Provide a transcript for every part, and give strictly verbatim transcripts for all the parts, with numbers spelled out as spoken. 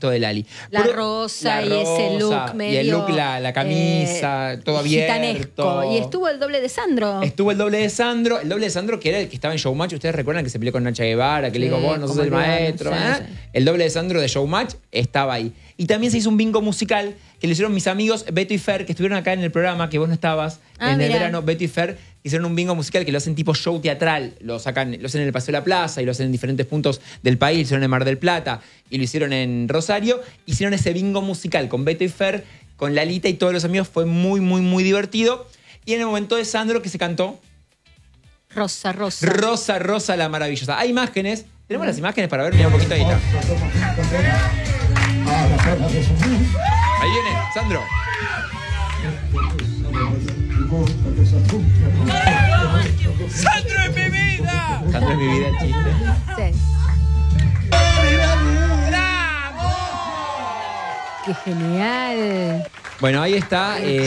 acto de Lali. La Pero, rosa la y rosa, ese look medio... Y el look, la, la camisa, eh, todo abierto. gitanesco. Y estuvo el doble de Sandro. Estuvo el doble de Sandro. El doble de Sandro que era el que estaba en Showmatch. Ustedes recuerdan que se peleó con Nacha Guevara, que Sí, le dijo, vos no sos el maestro. sí, ¿eh? sí. El doble de Sandro de Showmatch estaba ahí. Y también se hizo un bingo musical que le hicieron mis amigos Beto y Fer, que estuvieron acá en el programa, que vos no estabas, Ah, en mirá. el verano. Beto y Fer hicieron un bingo musical que lo hacen tipo show teatral. Lo sacan, lo hacen en el Paseo de la Plaza y lo hacen en diferentes puntos del país. Lo hicieron en Mar del Plata y lo hicieron en Rosario. Hicieron ese bingo musical con Beto y Fer, con Lalita y todos los amigos. Fue muy, muy, muy divertido. Y en el momento de Sandro que se cantó Rosa, rosa. Rosa, Rosa la maravillosa. Hay imágenes. Tenemos las imágenes para ver. Mira un poquito ahí. Está. Ahí viene, Sandro. ¡Sandro es mi vida! Sandro es mi vida, el chiste. Sí. ¡Qué genial! Bueno, ahí está. eh,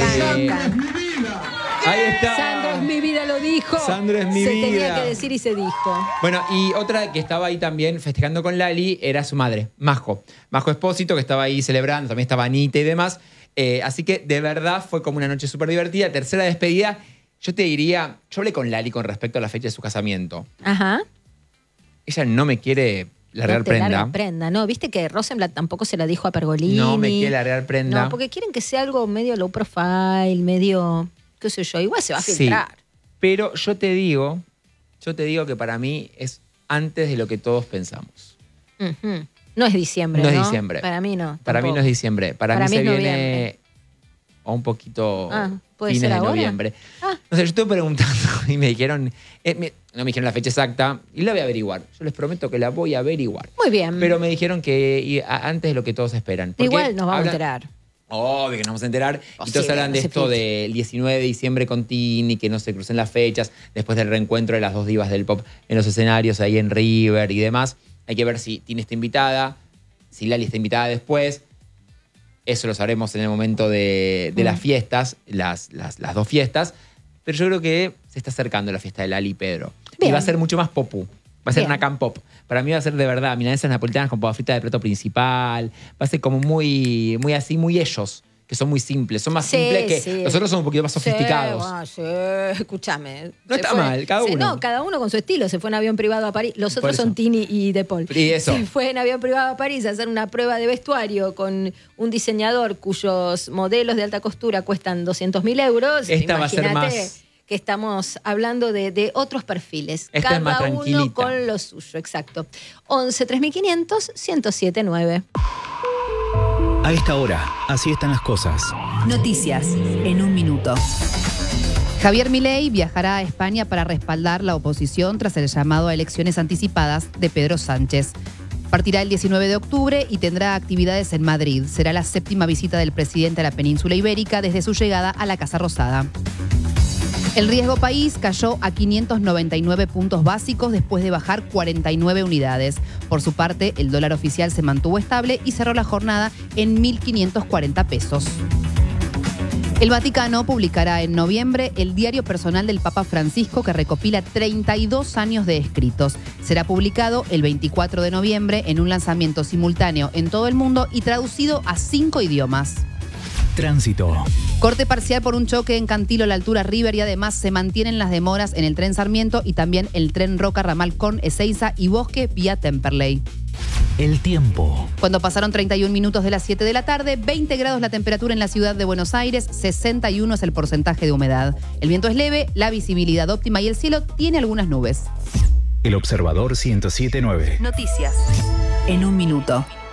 ahí está. Sandro es mi vida, lo dijo. Sandro es mi se vida. Se tenía que decir y se dijo. Bueno, y otra que estaba ahí también festejando con Lali era su madre, Majo. Majo Espósito, que estaba ahí celebrando, también estaba Anita y demás. Eh, así que de verdad fue como una noche súper divertida. Tercera despedida. Yo te diría, yo hablé con Lali con respecto a la fecha de su casamiento. Ajá. Ella no me quiere largar no te prenda. largan prenda, ¿no? Viste que Rosenblatt tampoco se la dijo a Pergolini. No me quiere largar prenda. No, porque quieren que sea algo medio low profile, medio, qué sé yo, igual se va a filtrar. Sí, pero yo te digo, yo te digo que para mí es antes de lo que todos pensamos. Uh-huh. No es diciembre, ¿no? No es diciembre. Para mí no. Para tampoco. mí no es diciembre. Para, Para mí, mí se es viene noviembre. o un poquito Ah, ¿puede fines ser de ahora? noviembre. Ah. No sé, yo estuve preguntando y me dijeron, eh, me- no me dijeron la fecha exacta y la voy a averiguar. Yo les prometo que la voy a averiguar. Muy bien. Pero me dijeron que y, a- antes de lo que todos esperan. Porque Igual nos vamos hablan- a enterar. Obvio que nos vamos a enterar. Oh, y todos sí, hablan de no se esto filtre. del diecinueve de diciembre con Tini, que no se crucen las fechas, después del reencuentro de las dos divas del pop en los escenarios, ahí en River y demás. Hay que ver si Tini está invitada, si Lali está invitada después. Eso lo sabremos en el momento de, de Mm. las fiestas, las, las, las dos fiestas. Pero yo creo que se está acercando la fiesta de Lali y Pedro. Bien. Y va a ser mucho más popú. Va a ser Bien. una can pop. Para mí va a ser de verdad milanesas napolitanas con papa frita de plato principal. Va a ser como muy, muy así, muy ellos, que son muy simples. Son más Sí, simples que sí. nosotros somos un poquito más sofisticados. Sí, bueno, sí, escúchame. No Se está mal, cada se- uno. No, cada uno con su estilo. Se fue en avión privado a París. Los Por otros eso. son Tini y De Paul. Y eso. Se fue en avión privado a París a hacer una prueba de vestuario con un diseñador cuyos modelos de alta costura cuestan doscientos mil euros. Esta va a ser Imagínate más- que estamos hablando de, de otros perfiles. Esta Cada es más uno tranquilita. con lo suyo, exacto. once tres mil quinientos ciento siete nueve. A esta hora, así están las cosas. Noticias en un minuto. Javier Milei viajará a España para respaldar la oposición tras el llamado a elecciones anticipadas de Pedro Sánchez. Partirá el diecinueve de octubre y tendrá actividades en Madrid. Será la séptima visita del presidente a la península ibérica desde su llegada a la Casa Rosada. El riesgo país cayó a quinientos noventa y nueve puntos básicos después de bajar cuarenta y nueve unidades. Por su parte, el dólar oficial se mantuvo estable y cerró la jornada en mil quinientos cuarenta pesos. El Vaticano publicará en noviembre el diario personal del Papa Francisco que recopila treinta y dos años de escritos. Será publicado el veinticuatro de noviembre en un lanzamiento simultáneo en todo el mundo y traducido a cinco idiomas. Tránsito. Corte parcial por un choque en Cantilo a la altura River y además se mantienen las demoras en el tren Sarmiento y también el tren Roca Ramal con Ezeiza y Bosque vía Temperley. El tiempo. Cuando pasaron treinta y un minutos de las siete de la tarde, veinte grados la temperatura en la ciudad de Buenos Aires, sesenta y uno es el porcentaje de humedad. El viento es leve, la visibilidad óptima y el cielo tiene algunas nubes. El Observador ciento siete punto nueve. Noticias en un minuto.